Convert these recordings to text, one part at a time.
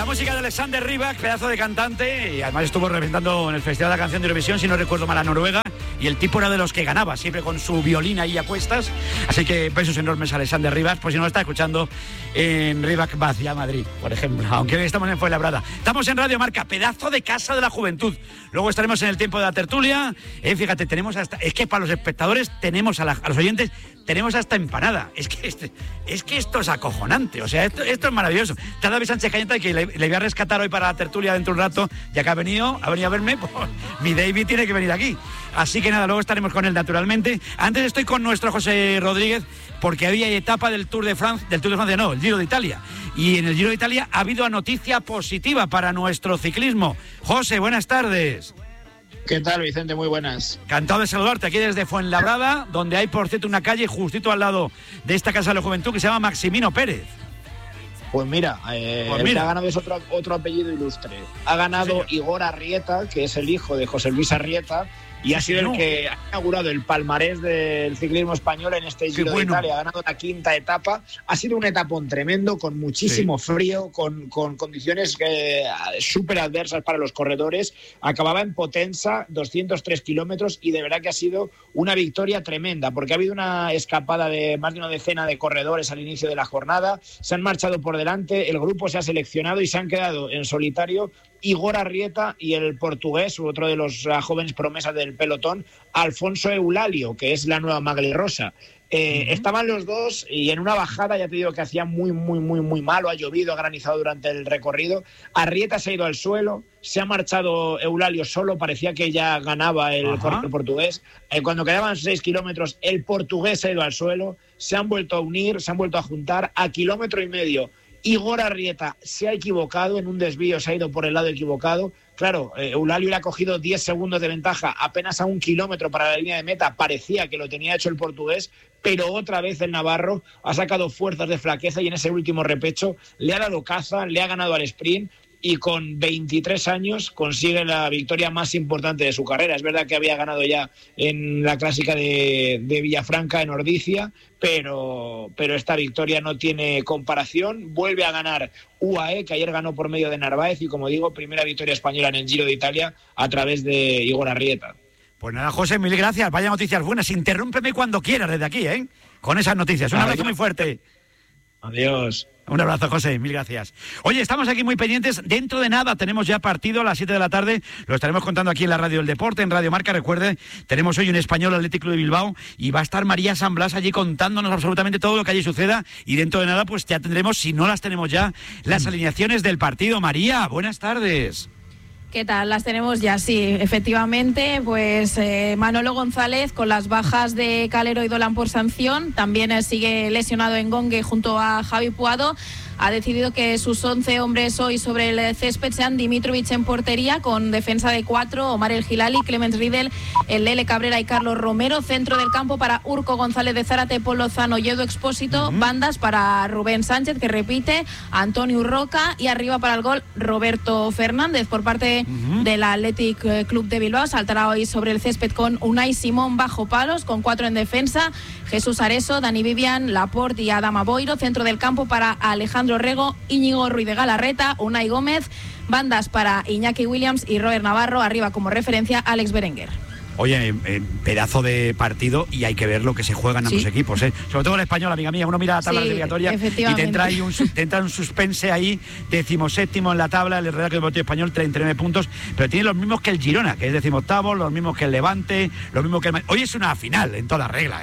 La música de Alexander Rybak, pedazo de cantante, y además estuvo representando en el Festival de la Canción de Eurovisión, si no recuerdo mal, a Noruega, y el tipo era de los que ganaba, siempre con su violín ahí a cuestas. Así que besos enormes a Alexander Rybak, por si no lo está escuchando en Rybak Vacia Madrid, por ejemplo, aunque hoy estamos en Fuenlabrada. Estamos en Radio Marca, pedazo de casa de la juventud. Luego estaremos en el tiempo de la tertulia. Fíjate, tenemos hasta... Es que para los espectadores tenemos a los oyentes... Tenemos hasta empanada. Es que esto es acojonante. O sea, esto es maravilloso. Está David Sánchez Cañete, que le voy a rescatar hoy para la tertulia dentro de un rato, ya que ha venido a verme, pues mi David tiene que venir aquí. Así que nada, luego estaremos con él naturalmente. Antes estoy con nuestro José Rodríguez, porque había etapa del Tour de Francia, el Giro de Italia. Y en el Giro de Italia ha habido una noticia positiva para nuestro ciclismo. José, buenas tardes. ¿Qué tal, Vicente? Muy buenas. Encantado de saludarte aquí desde Fuenlabrada, donde hay, por cierto, una calle justito al lado de esta Casa de la Juventud que se llama Maximino Pérez. Pues mira, el que ha ganado es otro apellido ilustre. Ha ganado Igor Arrieta, que es el hijo de José Luis Arrieta, y ha sido el que ha inaugurado el palmarés del ciclismo español en este Giro de Italia. Ha ganado la quinta etapa. Ha sido un etapón tremendo, con muchísimo frío, con condiciones súper adversas para los corredores. Acababa en Potenza, 203 kilómetros, y de verdad que ha sido una victoria tremenda, porque ha habido una escapada de más de una decena de corredores al inicio de la jornada. Se han marchado por delante, el grupo se ha seleccionado y se han quedado en solitario Igor Arrieta y el portugués, otro de los jóvenes promesas del pelotón, Alfonso Eulalio, que es la nueva Magli Rosa. Estaban los dos y en una bajada, ya te digo que hacía muy malo, ha llovido, ha granizado durante el recorrido. Arrieta se ha ido al suelo, se ha marchado Eulalio solo, parecía que ya ganaba el corredor portugués. Cuando quedaban 6 kilómetros, el portugués se ha ido al suelo, se han vuelto a unir, se han vuelto a juntar a 1,5 kilómetros. Igor Arrieta se ha equivocado en un desvío, se ha ido por el lado equivocado. Claro, Eulalio le ha cogido 10 segundos de ventaja, apenas a 1 kilómetro para la línea de meta. Parecía que lo tenía hecho el portugués, pero otra vez el navarro ha sacado fuerzas de flaqueza y en ese último repecho le ha dado caza, le ha ganado al sprint. Y con 23 años consigue la victoria más importante de su carrera. Es verdad que había ganado ya en la clásica de Villafranca, en Ordicia, pero esta victoria no tiene comparación. Vuelve a ganar UAE, que ayer ganó por medio de Narváez, y como digo, primera victoria española en el Giro de Italia a través de Igor Arrieta. Pues nada, José, mil gracias. Vaya noticias buenas. Interrúmpeme cuando quieras desde aquí, con esas noticias. Un abrazo muy fuerte. Adiós. Un abrazo, José, mil gracias. Oye, estamos aquí muy pendientes. Dentro de nada tenemos ya partido a las 7 de la tarde. Lo estaremos contando aquí en la Radio del Deporte, en Radio Marca. Recuerde, tenemos hoy un Español Atlético de Bilbao y va a estar María San Blas allí contándonos absolutamente todo lo que allí suceda. Y dentro de nada, pues ya tendremos, si no las tenemos ya, las alineaciones del partido. María, buenas tardes. ¿Qué tal? Las tenemos ya, sí, efectivamente. Pues Manolo González con las bajas de Calero y Dolan por sanción. También sigue lesionado en Gongue junto a Javi Puado. Ha decidido que sus 11 hombres hoy sobre el césped sean Dimitrovic en portería, con defensa de 4, Omar El Gilali, Clemens Riedel, el Lele Cabrera y Carlos Romero. Centro del campo para Urco González de Zárate, Pol Lozano y Edu Expósito. Bandas para Rubén Sánchez, que repite, Antonio Urroca, y arriba para el gol Roberto Fernández. Por parte del Athletic Club de Bilbao saltará hoy sobre el césped con Unai Simón bajo palos, con 4 en defensa, Jesús Areso, Dani Vivian, Laporte y Adama Boiro. Centro del campo para Alejandro Rego, Íñigo Ruiz de Galarreta, Unai Gómez. Bandas para Iñaki Williams y Robert Navarro. Arriba como referencia Alex Berenguer. Oye, pedazo de partido, y hay que ver lo que se juegan ambos equipos, Sobre todo el español, amiga mía. Uno mira la tabla clasificatoria y te entra un suspense ahí, 17º en la tabla, el Real Club Deportivo Español, 39 puntos, pero tiene los mismos que el Girona, que es 18º, los mismos que el Levante, los mismos que el... Hoy es una final en toda regla,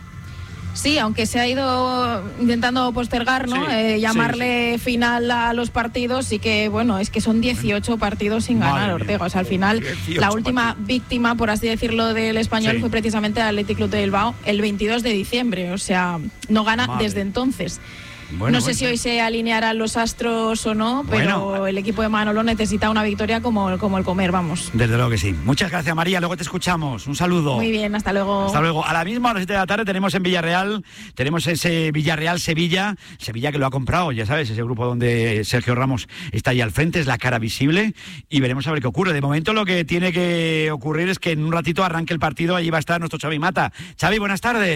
Sí, aunque se ha ido intentando postergar, ¿no? Llamarle final a los partidos, y que, bueno, es que son 18 partidos sin ganar, Ortega. O sea, al final, la última víctima, por así decirlo, del español fue precisamente el Athletic Club de Bilbao el 22 de diciembre. O sea, no gana desde entonces. No sé si hoy se alinearán los astros o no, pero el equipo de Manolo necesita una victoria como el comer, vamos. Desde luego que sí. Muchas gracias, María. Luego te escuchamos. Un saludo. Muy bien, hasta luego. Hasta luego. A la misma, a las 7 de la tarde, tenemos en Villarreal, tenemos ese Villarreal-Sevilla, Sevilla que lo ha comprado, ya sabes, ese grupo donde Sergio Ramos está ahí al frente, es la cara visible, y veremos a ver qué ocurre. De momento lo que tiene que ocurrir es que en un ratito arranque el partido, allí va a estar nuestro Xavi Mata. Xavi, buenas tardes.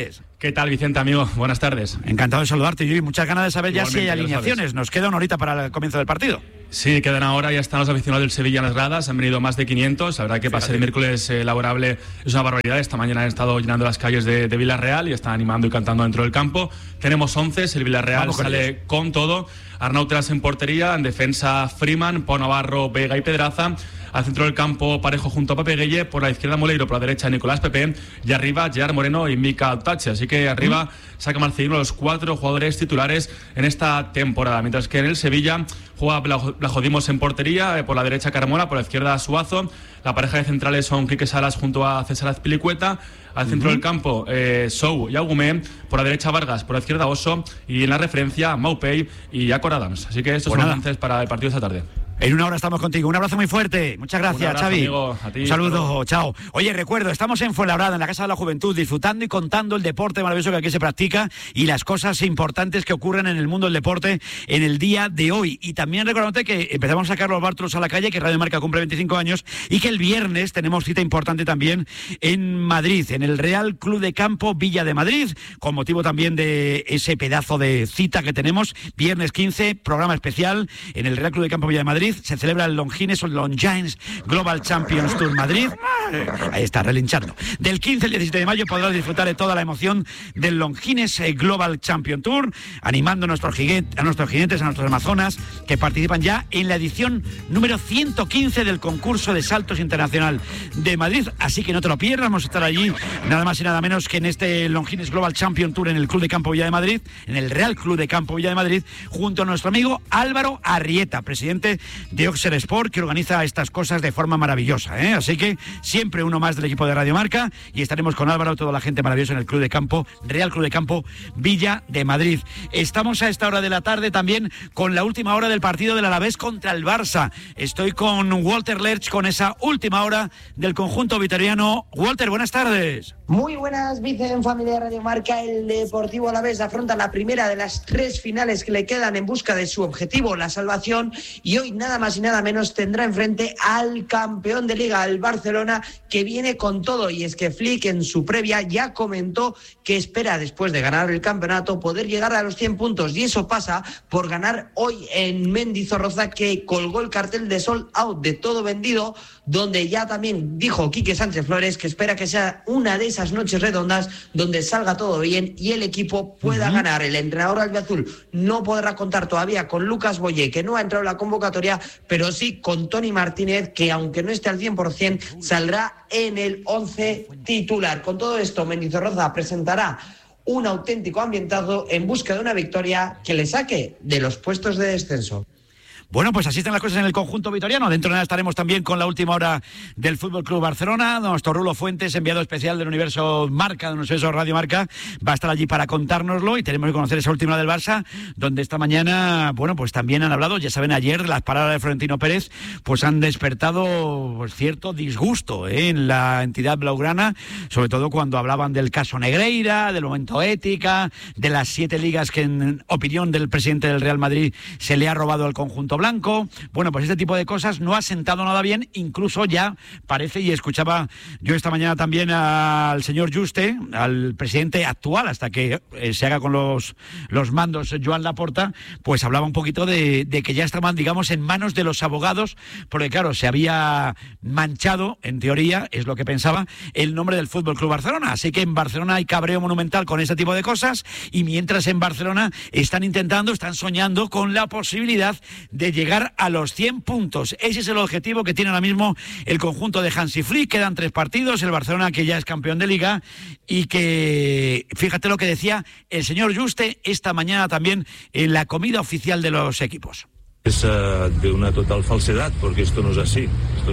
¿Qué tal, Vicente, amigo? Buenas tardes. Encantado de saludarte, y muchas ganas de saber Igualmente, ya si hay alineaciones. Nos queda una horita para el comienzo del partido. Sí, quedan ahora, ya están los aficionados del Sevilla en las gradas, han venido más de 500, la verdad que para ser miércoles laborable es una barbaridad. Esta mañana han estado llenando las calles de Villarreal y están animando y cantando dentro del campo. Tenemos 11, el Villarreal sale con todo. Arnau Teras en portería, en defensa Freeman, Pau Navarro, Vega y Pedraza. Al centro del campo Parejo junto a Pepe Gueye, por la izquierda Moleiro, por la derecha Nicolás Pepe y arriba Gerard Moreno y Mika Tache. Así que arriba saca Marcelino los 4 jugadores titulares en esta temporada. Mientras que en el Sevilla juega Blajodimos en portería, por la derecha Carmona, por la izquierda Suazo. La pareja de centrales son Quique Salas junto a César Azpilicueta. Al centro del campo, Sou y Agumé. Por la derecha Vargas, por la izquierda Oso. Y en la referencia Maupay y Jacob Adams. Así que estos son los lances para el partido de esta tarde. En una hora estamos contigo. Un abrazo muy fuerte. Muchas gracias, abrazo, Xavi. Amigo, a ti, un saludo, chao. Oye, recuerdo, estamos en Fuenlabrada, en la Casa de la Juventud, disfrutando y contando el deporte maravilloso que aquí se practica y las cosas importantes que ocurren en el mundo del deporte en el día de hoy. Y también recordándote que empezamos a sacar los Bártulos a la calle, que Radio Marca cumple 25 años y que el viernes tenemos cita importante también en Madrid, en el Real Club de Campo Villa de Madrid, con motivo también de ese pedazo de cita que tenemos. Viernes 15, programa especial en el Real Club de Campo Villa de Madrid. Se celebra el Longines Global Champions Tour Madrid. Ahí está, relinchando. Del 15 al 17 de mayo podrás disfrutar de toda la emoción del Longines Global Champion Tour, animando a nuestros jinetes, a nuestros amazonas, que participan ya en la edición número 115 del concurso de saltos internacional de Madrid. Así que no te lo pierdas, vamos a estar allí nada más y nada menos que en este Longines Global Champion Tour en el Club de Campo Villa de Madrid, en el Real Club de Campo Villa de Madrid, junto a nuestro amigo Álvaro Arrieta, presidente de Oxer Sport, que organiza estas cosas de forma maravillosa, ¿eh? Así que siempre uno más del equipo de Radio Marca, y estaremos con Álvaro, toda la gente maravillosa en el Club de Campo, Real Club de Campo Villa de Madrid. Estamos a esta hora de la tarde también con la última hora del partido del Alavés contra el Barça. Estoy con Walter Lerch con esa última hora del conjunto vitoriano. Walter, buenas tardes. Muy buenas, Vicen, familia de Radio Marca. El Deportivo Alavés afronta la primera de las 3 finales que le quedan en busca de su objetivo, la salvación, y hoy nada más y nada menos tendrá enfrente al campeón de Liga, al Barcelona, que viene con todo. Y es que Flick en su previa ya comentó que espera, después de ganar el campeonato, poder llegar a los 100 puntos, y eso pasa por ganar hoy en Mendizorroza, que colgó el cartel de sold out, de todo vendido, donde ya también dijo Quique Sánchez Flores que espera que sea una de esas noches redondas donde salga todo bien y el equipo pueda ganar. El entrenador albiazul no podrá contar todavía con Lucas Boyé, que no ha entrado en la convocatoria, pero sí con Toni Martínez, que aunque no esté al 100%, saldrá en el 11 titular. Con todo esto, Mendizorroza presentará un auténtico ambientazo en busca de una victoria que le saque de los puestos de descenso. Bueno, pues así están las cosas en el conjunto vitoriano. Dentro de nada estaremos también con la última hora del Fútbol Club Barcelona. Nuestro Rulo Fuentes, enviado especial del Universo Marca, del Universo Radio Marca, va a estar allí para contárnoslo, y tenemos que conocer esa última hora del Barça, donde esta mañana, bueno, pues también han hablado, ya saben, ayer las palabras de Florentino Pérez, pues han despertado pues, cierto disgusto en la entidad blaugrana, sobre todo cuando hablaban del caso Negreira, del momento ética, de las 7 ligas que en opinión del presidente del Real Madrid se le ha robado al conjunto blanco. Bueno, pues este tipo de cosas no ha sentado nada bien, incluso ya parece, y escuchaba yo esta mañana también al señor Juste, al presidente actual, hasta que se haga con los mandos Joan Laporta, pues hablaba un poquito de que ya estaban, digamos, en manos de los abogados, porque claro, se había manchado, en teoría, es lo que pensaba, el nombre del Fútbol Club Barcelona. Así que en Barcelona hay cabreo monumental con ese tipo de cosas, y mientras en Barcelona están soñando con la posibilidad de llegar a los 100 puntos. Ese es el objetivo que tiene ahora mismo el conjunto de Hansi Flick. Quedan 3 partidos, el Barcelona, que ya es campeón de Liga, y que, fíjate lo que decía el señor Juste esta mañana también en la comida oficial de los equipos. Es de una total falsedad, porque esto no es así,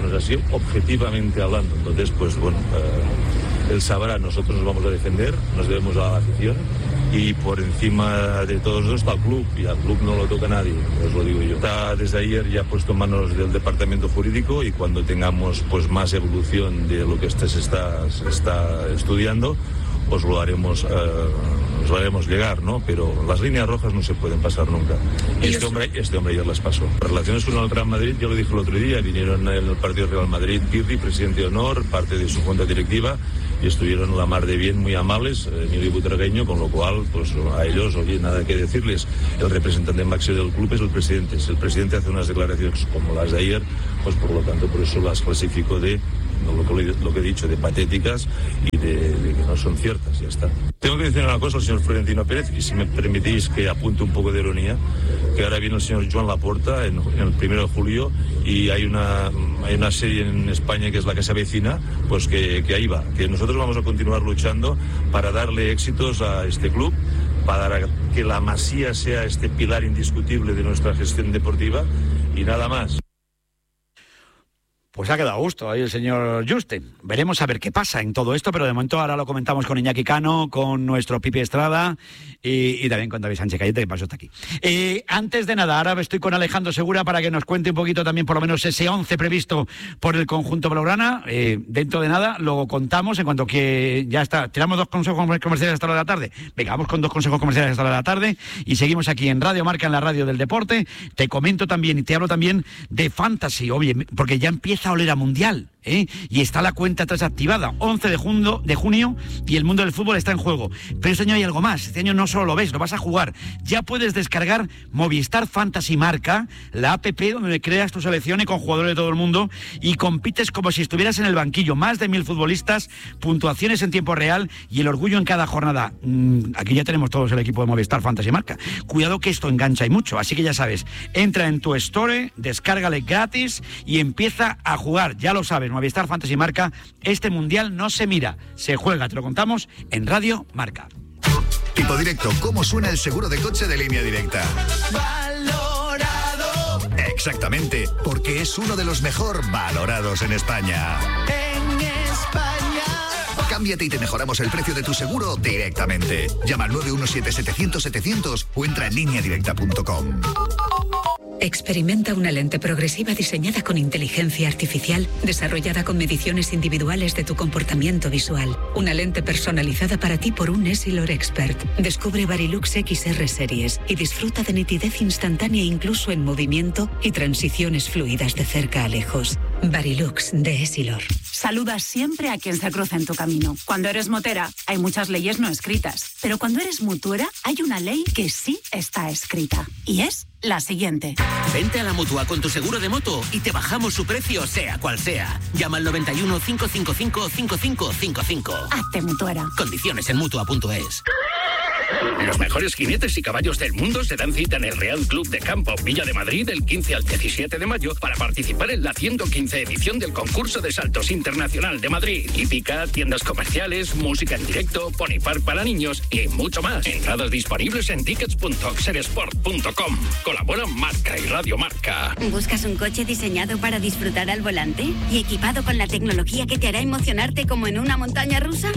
objetivamente hablando. Entonces, pues bueno, él sabrá, nosotros nos vamos a defender, nos debemos a la afición, y por encima de todo eso está el club, y al club no lo toca nadie, os lo digo yo. Está desde ayer ya puesto en manos del departamento jurídico, y cuando tengamos pues más evolución de lo que se está estudiando, os lo haremos nos la haremos llegar, ¿no? Pero las líneas rojas no se pueden pasar nunca. Este hombre ayer las pasó. Relaciones con el Real Madrid, yo lo dije el otro día, vinieron en el partido Real Madrid, Pirri, presidente de honor, parte de su junta directiva, y estuvieron la mar de bien, muy amables, Emilio Butragueño, con lo cual, pues a ellos, oye, nada que decirles. El representante máximo del club es el presidente. Si el presidente hace unas declaraciones como las de ayer, pues por lo tanto, por eso las clasifico de lo que he dicho, de patéticas y de que no son ciertas, ya está. Tengo que decir una cosa al señor Florentino Pérez, y si me permitís que apunte un poco de ironía, que ahora viene el señor Joan Laporta en el 1 de julio y hay una serie en España que es la que se avecina, pues que ahí va, que nosotros vamos a continuar luchando para darle éxitos a este club, para que la Masía sea este pilar indiscutible de nuestra gestión deportiva y nada más. Pues ha quedado a gusto ahí el señor Juste. Veremos a ver qué pasa en todo esto, pero de momento ahora lo comentamos con Iñaki Cano, con nuestro Pipi Estrada y también con David Sánchez Cayete, que pasó hasta aquí. Antes de nada, ahora estoy con Alejandro Segura para que nos cuente un poquito también por lo menos ese 11 previsto por el conjunto blaugrana. Dentro de nada lo contamos en cuanto que ya está. Tiramos 2 consejos comerciales hasta la de la tarde. Venga, vamos con 2 consejos comerciales hasta la de la tarde y seguimos aquí en Radio Marca, en la radio del deporte. Te comento también y te hablo también de Fantasy, oye, porque ya empieza a oler a mundial, y está la cuenta atrás activada, 11 de junio, y el mundo del fútbol está en juego. Pero este año hay algo más, este año no solo lo ves, lo vas a jugar. Ya puedes descargar Movistar Fantasy Marca, la app donde creas tu selección y con jugadores de todo el mundo y compites como si estuvieras en el banquillo. Más de 1000 futbolistas, puntuaciones en tiempo real y el orgullo en cada jornada. Aquí ya tenemos todos el equipo de Movistar Fantasy Marca. Cuidado que esto engancha y mucho, así que ya sabes, entra en tu store, descárgale gratis y empieza a jugar. Ya lo sabes, Movistar Fantasy Marca, este mundial no se mira, se juega, te lo contamos en Radio Marca. Tipo Directo, ¿cómo suena el seguro de coche de Línea Directa? Valorado. Exactamente, porque es uno de los mejor valorados en España. En España. Cámbiate y te mejoramos el precio de tu seguro directamente. Llama al 917-700-700 o entra en lineadirecta.com. Experimenta una lente progresiva diseñada con inteligencia artificial, desarrollada con mediciones individuales de tu comportamiento visual. Una lente personalizada para ti por un Essilor Expert. Descubre Varilux XR Series y disfruta de nitidez instantánea incluso en movimiento y transiciones fluidas de cerca a lejos. Varilux de Essilor. Saluda siempre a quien se cruza en tu camino. Cuando eres motera, hay muchas leyes no escritas. Pero cuando eres mutuera, hay una ley que sí está escrita. Y es la siguiente. Vente a la Mutua con tu seguro de moto y te bajamos su precio, sea cual sea. Llama al 91 555 5555. Hazte mutuera. Condiciones en Mutua.es. Los mejores jinetes y caballos del mundo se dan cita en el Real Club de Campo Villa de Madrid del 15 al 17 de mayo para participar en la 115 edición del concurso de saltos internacional de Madrid. Hípica, tiendas comerciales, música en directo, pony park para niños y mucho más. Entradas disponibles en tickets.oxeresport.com. Colaboran Marca y Radio Marca. ¿Buscas un coche diseñado para disfrutar al volante y equipado con la tecnología que te hará emocionarte como en una montaña rusa?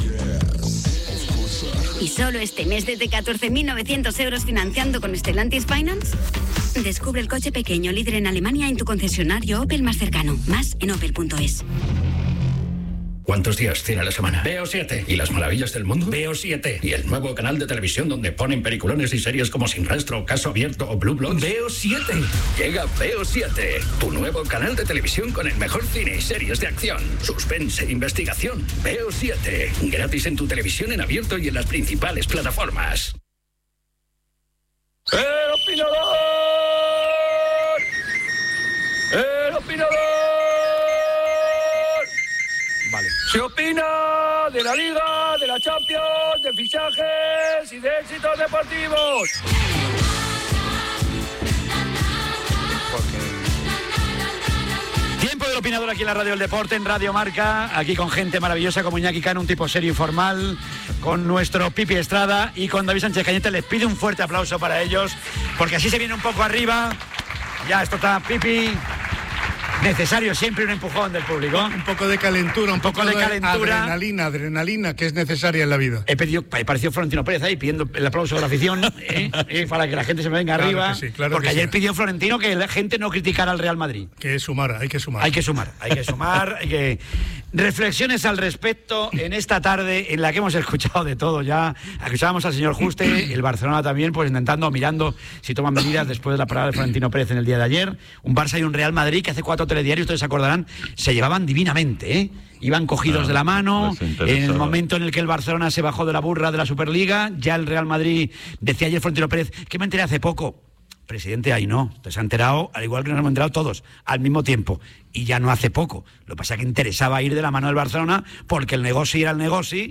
¿Y solo este mes desde 14.900 euros financiando con Stellantis Finance? Descubre el coche pequeño líder en Alemania en tu concesionario Opel más cercano. Más en opel.es. ¿Cuántos días tiene a la semana? Veo 7. ¿Y las maravillas del mundo? Veo 7. ¿Y el nuevo canal de televisión donde ponen peliculones y series como Sin Rastro, Caso Abierto o Blue Bloods? Veo 7. Llega Veo 7, tu nuevo canal de televisión con el mejor cine y series de acción, suspense, investigación. Veo 7. Gratis en tu televisión en abierto y en las principales plataformas. ¡El opinador! ¡El opinador! Vale. Se opina de la Liga, de la Champions, de fichajes y de éxitos deportivos. Tiempo del opinador aquí en la Radio del Deporte, en Radio Marca, aquí con gente maravillosa como Iñaki Cano, un tipo serio y formal, con nuestro Pipi Estrada y con David Sánchez Cañete. Les pido un fuerte aplauso para ellos, porque así se viene un poco arriba. Ya esto está, Pipi. Necesario siempre un empujón del público. Un poco de calentura, un poco de calentura. Adrenalina, que es necesaria en la vida. Pareció Florentino Pérez ahí pidiendo el aplauso de la afición para que la gente se me venga arriba. Porque ayer pidió Florentino que la gente no criticara al Real Madrid. Que sumara, hay que sumar. Hay que sumar. Reflexiones al respecto en esta tarde en la que hemos escuchado de todo ya. Escuchábamos al señor Juste, el Barcelona también, pues mirando si toman medidas después de la parada de Florentino Pérez en el día de ayer. Un Barça y un Real Madrid que hace 4 telediarios, ustedes se acordarán, se llevaban divinamente, ¿eh? Iban cogidos de la mano. En el momento en el que el Barcelona se bajó de la burra de la Superliga, ya el Real Madrid, decía ayer Florentino Pérez, que me enteré hace poco. Presidente, ahí no. Usted se ha enterado, al igual que nos hemos enterado todos, al mismo tiempo. Y ya no hace poco. Lo que pasa es que interesaba ir de la mano del Barcelona porque el negocio era el negocio